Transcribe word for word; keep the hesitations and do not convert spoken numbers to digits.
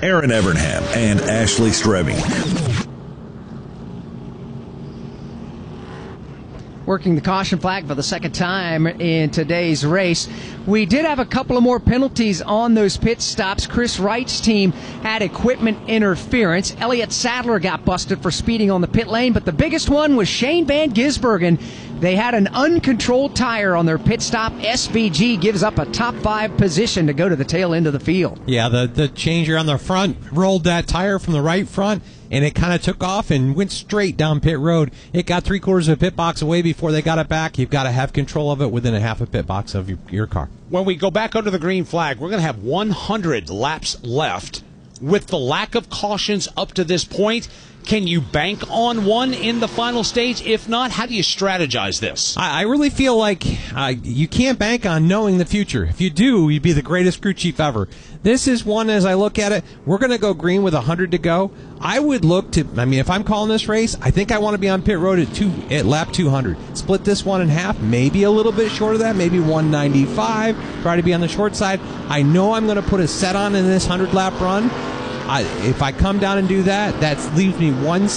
Aaron Evernham and Ashley Strebe. Working the caution flag for the second time in today's race. We did have a couple of more penalties on those pit stops. Chris Wright's team had equipment interference. Elliott Sadler got busted for speeding on the pit lane, but the biggest one was Shane Van Gisbergen. They had an uncontrolled tire on their pit stop. S V G gives up a top five position to go to the tail end of the field. Yeah, the, the changer on the front rolled that tire from the right front, and it kind of took off and went straight down pit road. It got three quarters of a pit box away before they got it back. You've got to have control of it within a half a pit box of your, your car. When we go back under the green flag, we're going to have one hundred laps left. With the lack of cautions up to this point, can you bank on one in the final stage? If not, how do you strategize this? I, I really feel like uh, you can't bank on knowing the future. If you do, you'd be the greatest crew chief ever. This is one, as I look at it, we're going to go green with one hundred to go. I would look to, I mean, if I'm calling this race, I think I want to be on pit road at, two, at lap two hundred. Split this one in half, maybe a little bit short of that, maybe one ninety-five. Try to be on the short side. I know I'm going to put a set on in this one hundred lap run. I, if I come down and do that, that leaves me one